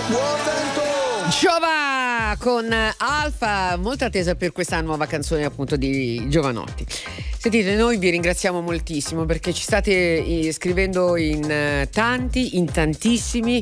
Buon vento! Giova con Alfa, molto attesa per questa nuova canzone appunto di Jovanotti. Sentite, noi vi ringraziamo moltissimo perché ci state scrivendo in tanti, in tantissimi,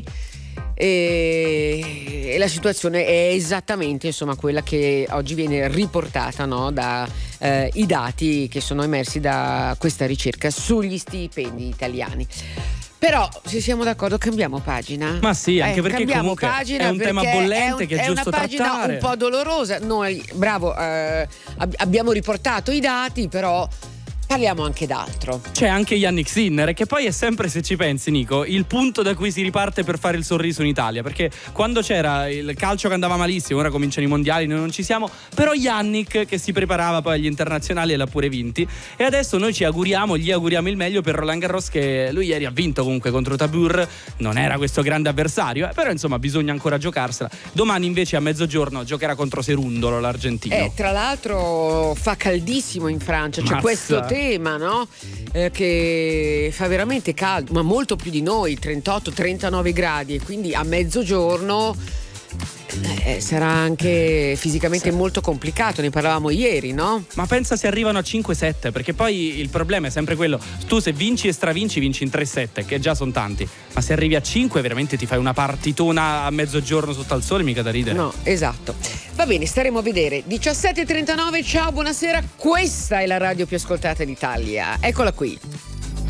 e la situazione è esattamente insomma quella che oggi viene riportata, no, da i dati che sono emersi da questa ricerca sugli stipendi italiani. Però se siamo d'accordo cambiamo pagina. Ma sì, anche perché comunque è un tema bollente che è giusto trattare. È una pagina un po' dolorosa. Noi, bravo, abbiamo riportato i dati, però parliamo anche d'altro. C'è anche Yannick Sinner, che poi è sempre, se ci pensi Nico, il punto da cui si riparte per fare il sorriso in Italia, perché quando c'era il calcio che andava malissimo, ora cominciano i mondiali, noi non ci siamo, però Yannick che si preparava poi agli internazionali e l'ha pure vinti, e adesso noi gli auguriamo il meglio per Roland Garros, che lui ieri ha vinto comunque contro Tabur, non era questo grande avversario, però insomma bisogna ancora giocarsela. Domani invece a mezzogiorno giocherà contro Serundolo, l'argentino. Tra l'altro fa caldissimo in Francia, c'è questo tema, no? Che fa veramente caldo, ma molto più di noi, 38-39 gradi, e quindi a mezzogiorno sarà anche fisicamente molto complicato, ne parlavamo ieri, no? Ma pensa se arrivano a 5-7, perché poi il problema è sempre quello, tu se vinci e stravinci vinci in 3-7, che già sono tanti, ma se arrivi a 5 veramente ti fai una partitona a mezzogiorno sotto al sole, mica da ridere. No, esatto. Va bene, staremo a vedere. 17:39, ciao, buonasera, questa è la radio più ascoltata d'Italia, eccola qui.